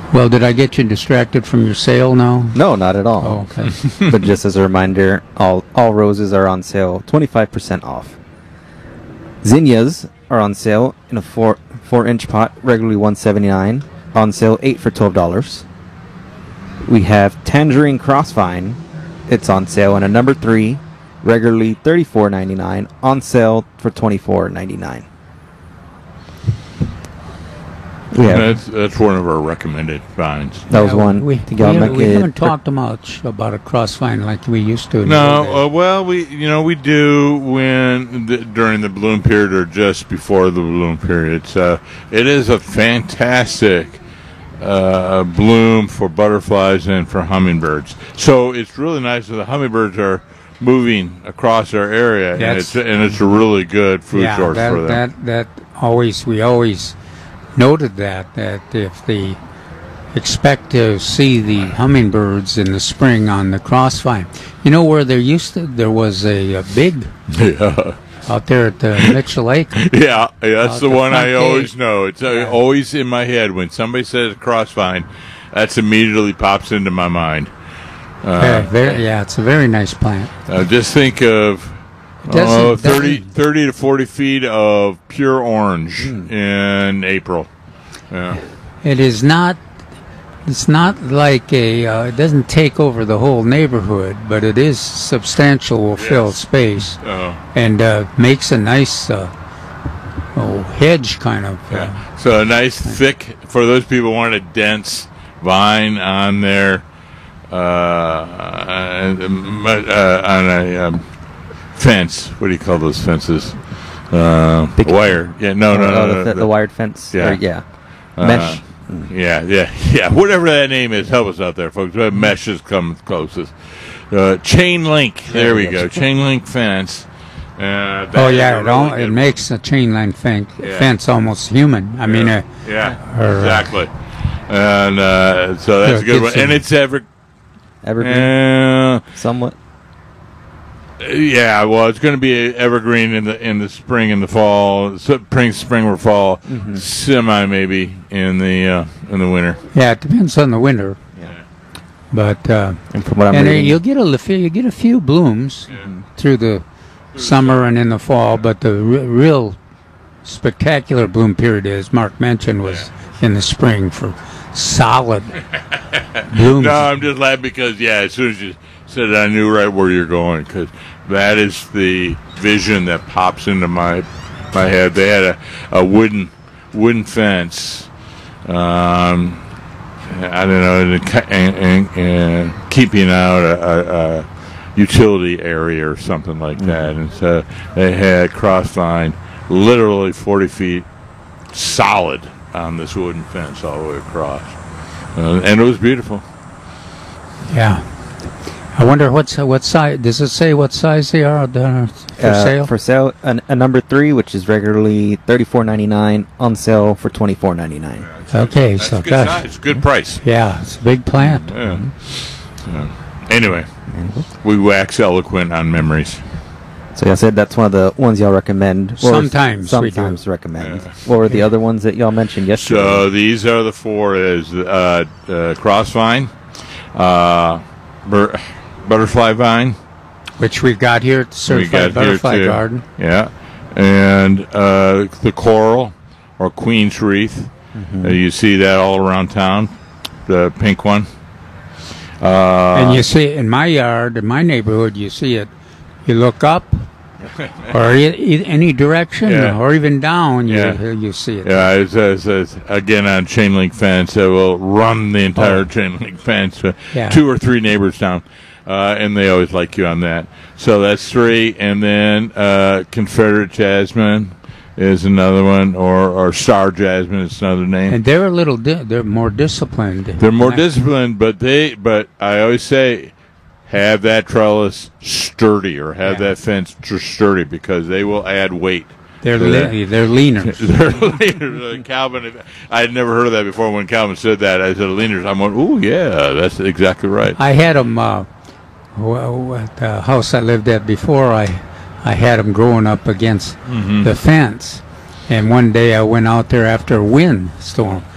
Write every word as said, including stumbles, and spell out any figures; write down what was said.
Well, did I get you distracted from your sale now? No, not at all. Oh, okay. But just as a reminder, all all roses are on sale, twenty-five percent off. Zinnias are on sale in a four four inch pot, regularly one seventy-nine. On sale, eight for twelve dollars. We have Tangerine Crossvine. It's on sale in a number three, regularly thirty-four ninety-nine. On sale for twenty-four ninety-nine. Yeah, that's that's one of our recommended vines. That was Yeah, one. We, to we, go haven't, make we it- haven't talked much about a crossvine like we used to. in the No, old days. uh, well, we you know we do when the, during the bloom period or just before the bloom period. So it is a fantastic uh, bloom for butterflies and for hummingbirds. So it's really nice that the hummingbirds are moving across our area, and That's- it's and it's a really good food yeah, source that, for them. that that always we always noted that that if the expect to see the hummingbirds in the spring on the crossvine. You know where there used to there was a, a big yeah. out there at the Mitchell Lake. Yeah, that's Uh, the the one I front always gate. know. It's uh, Yeah. always in my head when somebody says crossvine. That's immediately pops into my mind. Very, very, yeah, it's a very nice plant. Uh, just think of doesn't- uh, thirty, doesn't- thirty to forty feet of pure orange Hmm. in April. Yeah. It is not. It's not like a. Uh, it doesn't take over the whole neighborhood, but it is substantial. Will fill Yes. space Oh, and uh, makes a nice uh, oh, hedge kind of. Uh, yeah. So a nice thick, for those people who want a dense vine on their, uh, uh, uh, on a um, fence. What do you call those fences? Uh, Big- wire. Yeah, no, no, Oh, no. the, no, the, the- the wired fence. Yeah. Or, yeah. Uh, Mesh. Yeah, yeah, yeah. Whatever that name is, help us out there, folks. Uh, Mesh has come closest. Uh, chain link. There we go. Chain link fence. Uh, that oh is yeah, a it, really all, good it one. makes a chain link fence, Yeah. fence almost human. I mean, uh, yeah, or, uh, exactly. And uh, so that's Yeah, a good one. it's And a- it's ever. Evergreen. Uh, Somewhat. yeah, well, it's going to be evergreen in the in the spring and the fall, spring, spring or fall, Mm-hmm. semi maybe in the uh, in the winter. yeah, it depends on the winter. Yeah. But uh, And from what I'm and uh, reading, you'll get a li- you get a few blooms through the summer and in the fall, but the re- real spectacular bloom period, as Mark mentioned, was in the spring for solid blooms. No, I'm just laughing because, yeah, as soon as you said it, I knew right where you're going because that is the vision that pops into my my head. They had a, a wooden wooden fence, um, I don't know, and, and, and, and keeping out a, a, a utility area or something like that. And so they had crossvine literally forty feet solid on this wooden fence all the way across. Uh, and it was beautiful. Yeah. I wonder what's what size. Does it say what size they are uh, for uh, sale? For sale, a, a number three, which is regularly thirty-four ninety-nine, on sale for twenty-four ninety-nine. Okay, That's so good gosh, size, good price. yeah, it's a big plant. Yeah. Yeah. Anyway, we wax eloquent on memories. So I said that's one of the ones y'all recommend. Or Sometimes we do. sometimes recommend. Yeah. What were the other ones that y'all mentioned yesterday? So these are the four: is uh, uh, crossvine, uh, bur- butterfly vine. Which we've got here at the we Certified got here Butterfly too. Garden. Yeah, and uh, the coral or queen's wreath. Uh, you see that all around town, the pink one. Uh, And you see it in my yard, in my neighborhood, you see it. You look up, or e- e- any direction, Yeah. or even down, you Yeah. you see it. Yeah, it says, it says again on chain link fence. It will run the entire chain link fence, uh, Yeah. two or three neighbors down, uh, and they always like you on that. So that's three, and then uh, Confederate jasmine is another one, or or star jasmine is another name. And they're a little, di- they're more disciplined. They're more I- disciplined, but they, but I always say, have that trellis sturdy or have Yeah. that fence tr- sturdy because they will add weight. They're to li- that. they're leaners. They're leaners. Calvin, I had never heard of that before. When Calvin said that, I said leaners. I'm going, ooh, yeah, that's exactly right. I had them uh, w- at the house I lived at before. I I had them growing up against Mm-hmm. the fence, and one day I went out there after a windstorm,